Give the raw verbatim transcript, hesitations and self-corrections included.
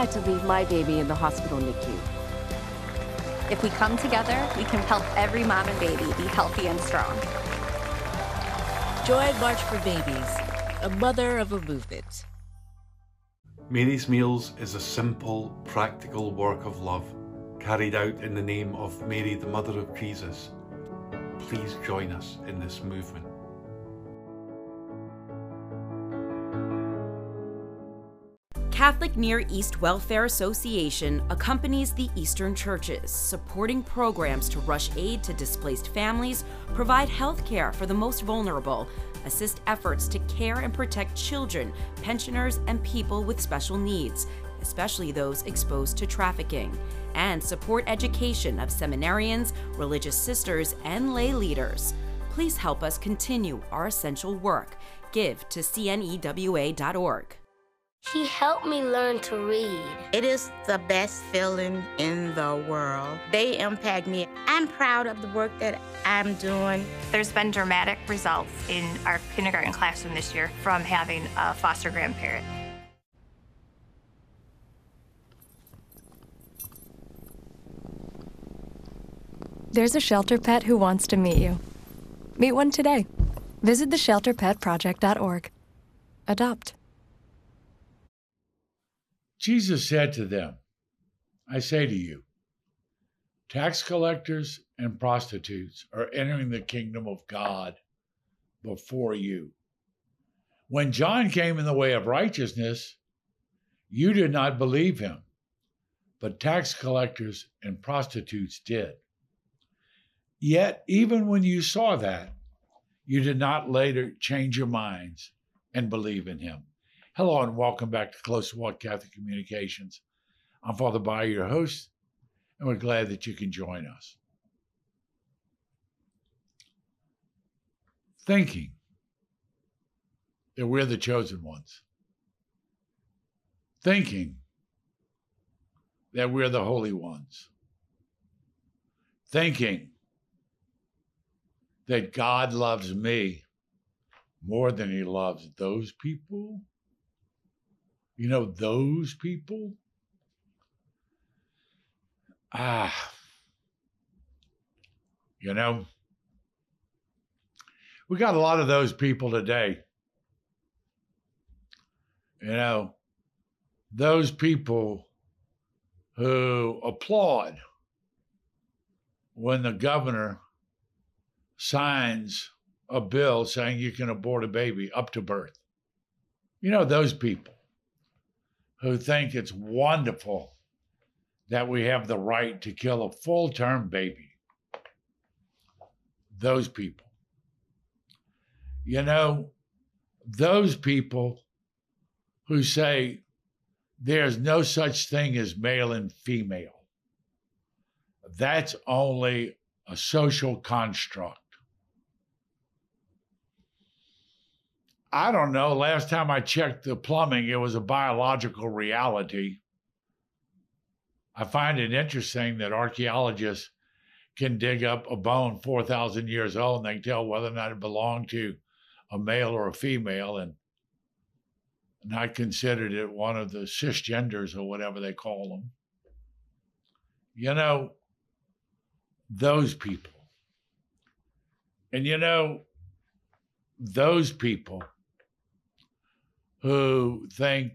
had to leave my baby in the hospital N I C U. If we come together, we can help every mom and baby be healthy and strong. Join March for Babies, a mother of a movement. Mary's Meals is a simple, practical work of love carried out in the name of Mary, the Mother of Jesus. Please join us in this movement. Catholic Near East Welfare Association accompanies the Eastern churches, supporting programs to rush aid to displaced families, provide health care for the most vulnerable, assist efforts to care and protect children, pensioners, and people with special needs, especially those exposed to trafficking, and support education of seminarians, religious sisters, and lay leaders. Please help us continue our essential work. Give to C N E W A dot org. He helped me learn to read. It is the best feeling in the world. They impact me. I'm proud of the work that I'm doing. There's been dramatic results in our kindergarten classroom this year from having a foster grandparent. There's a shelter pet who wants to meet you. Meet one today. Visit the shelter pet project dot org. Adopt. Jesus said to them, I say to you, tax collectors and prostitutes are entering the kingdom of God before you. When John came in the way of righteousness, you did not believe him, but tax collectors and prostitutes did. Yet, even when you saw that, you did not later change your minds and believe in him. Hello and welcome back to Close Walk Catholic Communications. I'm Father Bayer, your host, and we're glad that you can join us. Thinking that we're the chosen ones. Thinking that we're the holy ones. Thinking that God loves me more than he loves those people. You know, those people? Ah, you know, we got a lot of those people today. You know, those people who applaud when the governor signs a bill saying you can abort a baby up to birth. You know, those people who think it's wonderful that we have the right to kill a full-term baby. Those people. You know, those people who say there's no such thing as male and female. That's only a social construct. I don't know. Last time I checked the plumbing, it was a biological reality. I find it interesting that archaeologists can dig up a bone four thousand years old and they can tell whether or not it belonged to a male or a female. And, and I considered it one of the cisgenders or whatever they call them. You know, those people. And you know, those people who think